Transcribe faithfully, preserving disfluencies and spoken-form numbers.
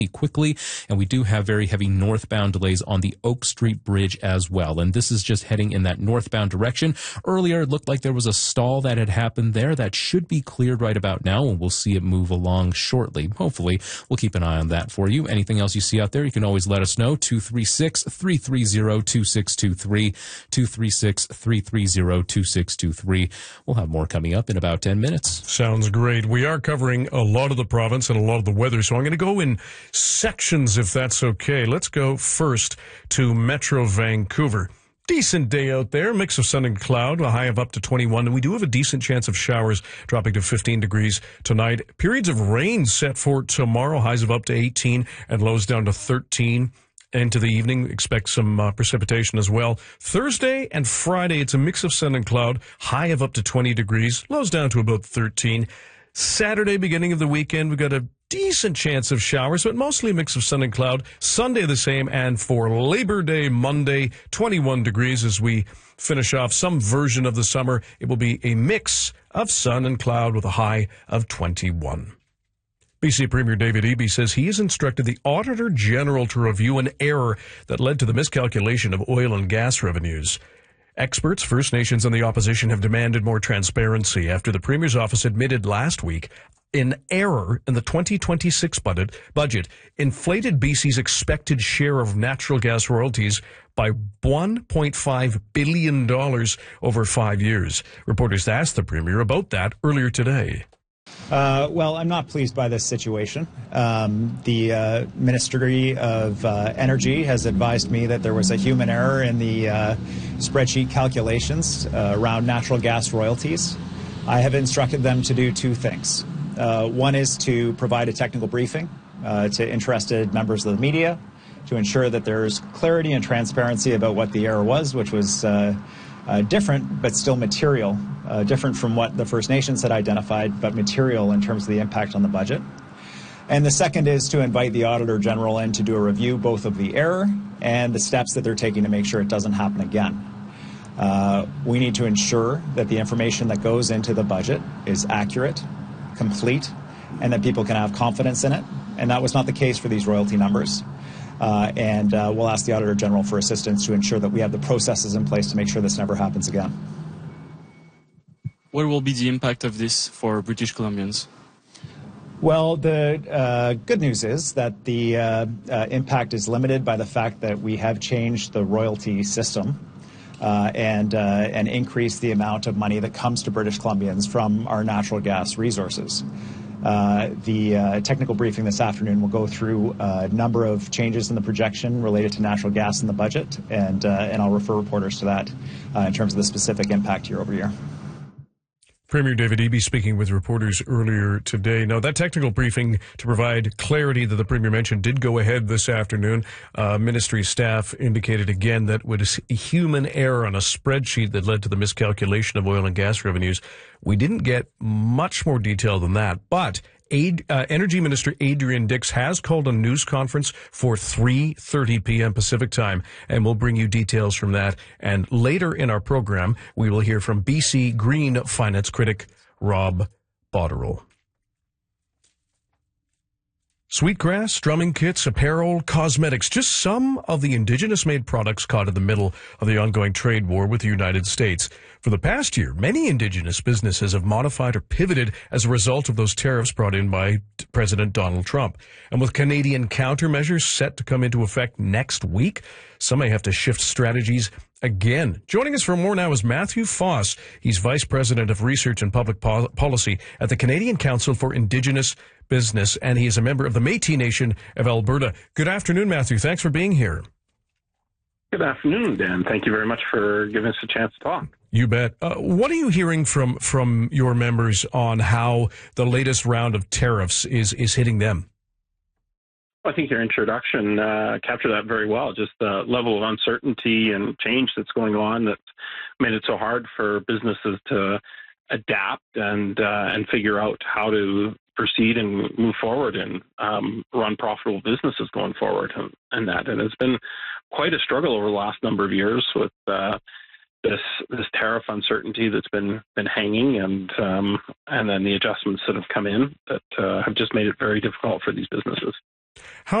quickly, and we do have very heavy northbound delays on the Oak Street Bridge as well, and this is just heading in that northbound direction. Earlier, it looked like there was a stall that had happened there that should be cleared right about now, and we'll see it move along shortly. Hopefully, we'll keep an eye on that for you. Anything else you see out there, you can always let us know. two three six, three three zero, two six two three, two three six, three three zero, two six two three. We'll have more coming up in about ten minutes. Sounds great. We are covering a lot of the province and a lot of the weather, so I'm going to go in sections if that's okay. Let's go first to Metro Vancouver. Decent day out there, mix of sun and cloud, a high of up to twenty-one, and we do have a decent chance of showers dropping to fifteen degrees tonight. Periods of rain set for tomorrow, highs of up to eighteen and lows down to thirteen. Into the evening, expect some uh, precipitation as well. Thursday and Friday, it's a mix of sun and cloud, high of up to twenty degrees, lows down to about thirteen. Saturday, beginning of the weekend, we've got a decent chance of showers, but mostly a mix of sun and cloud. Sunday the same, and for Labor Day Monday, twenty-one degrees as we finish off some version of the summer. It will be a mix of sun and cloud with a high of twenty-one. B C Premier David Eby says he has instructed the Auditor General to review an error that led to the miscalculation of oil and gas revenues. Experts, First Nations, and the opposition have demanded more transparency after the Premier's office admitted last week an error in the twenty twenty-six budget, budget inflated B C's expected share of natural gas royalties by one point five billion dollars over five years. Reporters asked the Premier about that earlier today. Uh, well, I'm not pleased by this situation. Um, the uh, Ministry of uh, Energy has advised me that there was a human error in the uh, spreadsheet calculations uh, around natural gas royalties. I have instructed them to do two things. Uh, one is to provide a technical briefing uh, to interested members of the media to ensure that there's clarity and transparency about what the error was, which was uh, uh, different but still material. Uh, different from what the First Nations had identified, but material in terms of the impact on the budget. And the second is to invite the Auditor General in to do a review both of the error and the steps that they're taking to make sure it doesn't happen again. Uh, we need to ensure that the information that goes into the budget is accurate, complete, and that people can have confidence in it. And that was not the case for these royalty numbers. Uh, and uh, we'll ask the Auditor General for assistance to ensure that we have the processes in place to make sure this never happens again. What will be the impact of this for British Columbians? Well, the uh, good news is that the uh, uh, impact is limited by the fact that we have changed the royalty system uh, and, uh, and increased the amount of money that comes to British Columbians from our natural gas resources. Uh, the uh, technical briefing this afternoon will go through a number of changes in the projection related to natural gas in the budget, and, uh, and I'll refer reporters to that uh, in terms of the specific impact year over year. Premier David Eby speaking with reporters earlier today. Now, that technical briefing to provide clarity that the Premier mentioned did go ahead this afternoon. Uh, ministry staff indicated again that it was a human error on a spreadsheet that led to the miscalculation of oil and gas revenues. We didn't get much more detail than that, but Aid, uh, Energy Minister Adrian Dix has called a news conference for three thirty p.m. Pacific time, and we'll bring you details from that. And later in our program, we will hear from B C Green finance critic Rob Botterill. Sweetgrass, drumming kits, apparel, cosmetics, just some of the Indigenous-made products caught in the middle of the ongoing trade war with the United States. For the past year, many Indigenous businesses have modified or pivoted as a result of those tariffs brought in by President Donald Trump. And with Canadian countermeasures set to come into effect next week, some may have to shift strategies again. Joining us for more now is Matthew Foss. He's Vice President of Research and Public Pol- Policy at the Canadian Council for Indigenous Business, and he is a member of the Métis Nation of Alberta. Good afternoon, Matthew. Thanks for being here. Good afternoon, Dan. Thank you very much for giving us a chance to talk. You bet. Uh, what are you hearing from, from your members on how the latest round of tariffs is, is hitting them? I think your introduction uh, captured that very well, just the level of uncertainty and change that's going on that's made it so hard for businesses to adapt and uh, and figure out how to proceed and move forward and um, run profitable businesses going forward and, and that. And it's been quite a struggle over the last number of years with uh, this this tariff uncertainty that's been been hanging, and um, and then the adjustments that have come in that uh, have just made it very difficult for these businesses. How